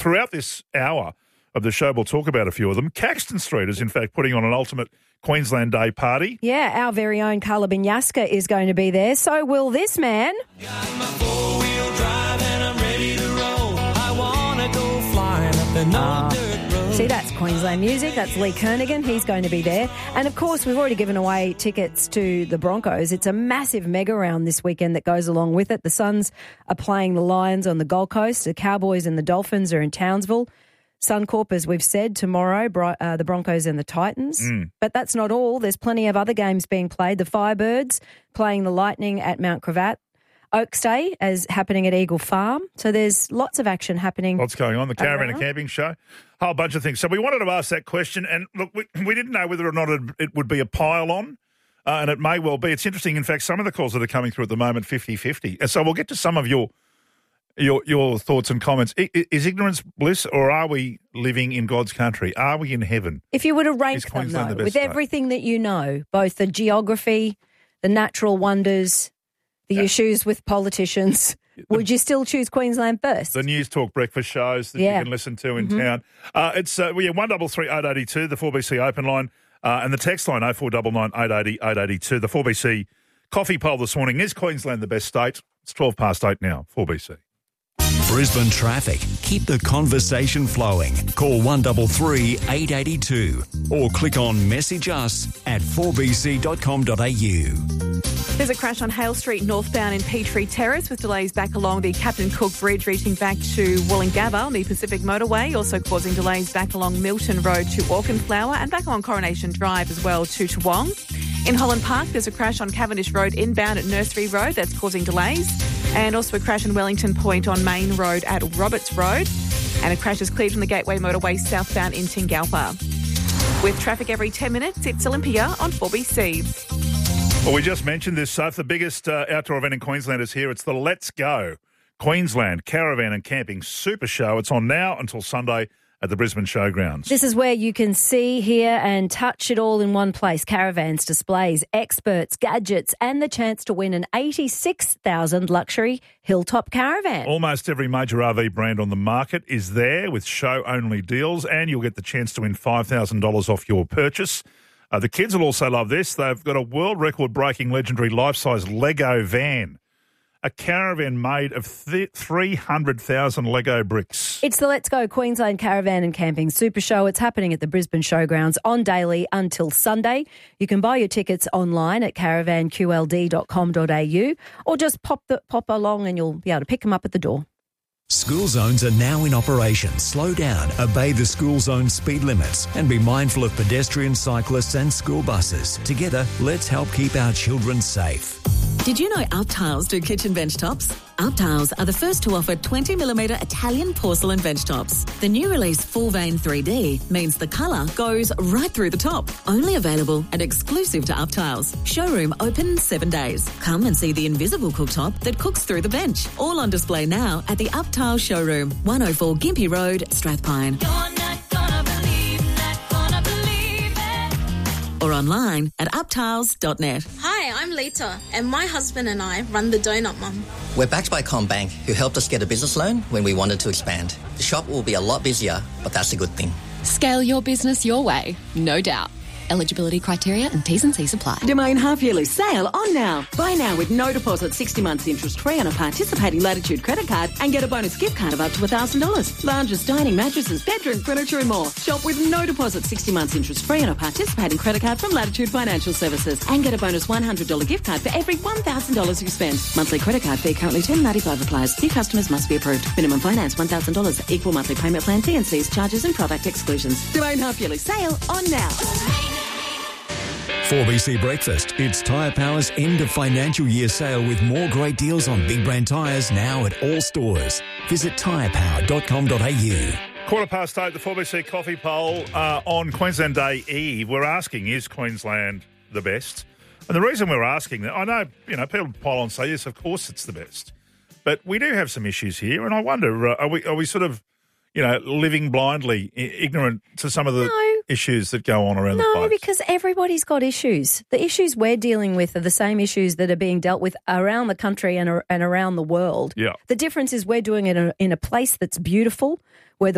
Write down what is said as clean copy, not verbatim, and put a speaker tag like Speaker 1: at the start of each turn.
Speaker 1: throughout this hour of the show, we'll talk about a few of them. Caxton Street is, in fact, putting on an ultimate Queensland Day party.
Speaker 2: Yeah, our very own Carla Binyaska is going to be there. So will this man.
Speaker 3: Got my four-wheel drive and I'm ready to roll. I want to go flying up the dirt road.
Speaker 2: See, that's Queensland music. That's Lee Kernaghan. He's going to be there. And, of course, we've already given away tickets to the Broncos. It's a massive mega round this weekend that goes along with it. The Suns are playing the Lions on the Gold Coast. The Cowboys and the Dolphins are in Townsville. Suncorp, as we've said, tomorrow, the Broncos and the Titans. But that's not all. There's plenty of other games being played. The Firebirds playing the Lightning at Mount Gravatt. Oaks Day is happening at Eagle Farm. So there's lots of action happening.
Speaker 1: What's going on? The Caravan and Camping Show. A whole bunch of things. So we wanted to ask that question. And look, we didn't know whether or not it would be a pile-on. And it may well be. It's interesting. In fact, some of the calls that are coming through at the moment, 50-50. And so we'll get to some of your thoughts and comments. Is ignorance bliss, or are we living in God's country? Are we in heaven?
Speaker 2: If you were to rank them, though, with everything that you know, both the geography, the natural wonders, the issues with politicians, would you still choose Queensland first?
Speaker 1: The News Talk breakfast shows that you can listen to in town. It's 1338 882, the 4BC open line, and the text line 0499 880 882. The 4BC coffee poll this morning. Is Queensland the best state? It's 12 past 8 now, 4BC.
Speaker 4: Brisbane traffic. Keep the conversation flowing. Call 133 882 or click on message us at 4bc.com.au.
Speaker 5: There's a crash on Hale Street northbound in Peachtree Terrace with delays back along the Captain Cook Bridge reaching back to Wollongabba on the Pacific Motorway, also causing delays back along Milton Road to Auchenflower and back along Coronation Drive as well to Toowong. In Holland Park, there's a crash on Cavendish Road inbound at Nursery Road that's causing delays, and also a crash in Wellington Point on Main Road at Roberts Road, and a crash is cleared from the Gateway Motorway southbound in Tingalpa. With traffic every 10 minutes, it's Olympia on 4BC.
Speaker 1: Well, we just mentioned this, Soph. The biggest outdoor event in Queensland is here. It's the Let's Go Queensland Caravan and Camping Super Show. It's on now until Sunday at the Brisbane Showgrounds.
Speaker 2: This is where you can see, hear and touch it all in one place. Caravans, displays, experts, gadgets and the chance to win an $86,000 luxury Hilltop caravan.
Speaker 1: Almost every major RV brand on the market is there with show-only deals, and you'll get the chance to win $5,000 off your purchase. The kids will also love this. They've got a world record-breaking legendary life-size Lego van. A caravan made of 300,000 Lego bricks.
Speaker 2: It's the Let's Go Queensland Caravan and Camping Super Show. It's happening at the Brisbane Showgrounds on daily until Sunday. You can buy your tickets online at caravanqld.com.au or just pop along and you'll be able to pick them up at the door.
Speaker 4: School zones are now in operation. Slow down, obey the school zone speed limits and be mindful of pedestrians, cyclists and school buses. Together, let's help keep our children safe.
Speaker 6: Did you know Alp Tiles do kitchen bench tops? Alp Tiles are the first to offer 20mm Italian porcelain bench tops. The new release Full Vein 3D means the colour goes right through the top. Only available and exclusive to Alp Tiles. Showroom open 7 days. Come and see the invisible cooktop that cooks through the bench. All on display now at the Alp Tiles showroom, 104 Gympie Road, Strathpine. Or online at uptiles.net.
Speaker 7: Hi, I'm Lita, and my husband and I run the Donut Mum.
Speaker 8: We're backed by CommBank, who helped us get a business loan when we wanted to expand. The shop will be a lot busier, but that's a good thing.
Speaker 9: Scale your business your way, no doubt. Eligibility criteria and T's and C's apply.
Speaker 10: Domain half-yearly sale on now. Buy now with no deposit, 60 months interest-free on a participating Latitude credit card and get a bonus gift card of up to $1,000. Lounges, dining, mattresses, bedroom furniture and more. Shop with no deposit, 60 months interest-free on a participating credit card from Latitude Financial Services and get a bonus $100 gift card for every $1,000 you spend. Monthly credit card fee currently $10.95 applies. New customers must be approved. Minimum finance $1,000. Equal monthly payment plan, T&Cs, charges and product exclusions. Domain half-yearly sale on now.
Speaker 4: 4BC Breakfast. It's Tyre Power's end of financial year sale with more great deals on big brand tyres now at all stores. Visit tyrepower.com.au.
Speaker 1: 8:15, the 4BC coffee poll on Queensland Day Eve. We're asking, is Queensland the best? And the reason we're asking that, I know, people poll on say, yes, of course it's the best. But we do have some issues here, and I wonder, are we sort of, living blindly, ignorant to some of the issues that go on around the place?
Speaker 2: No, because everybody's got issues. The issues we're dealing with are the same issues that are being dealt with around the country and around the world.
Speaker 1: Yeah.
Speaker 2: The difference is we're doing it in a place that's beautiful, where the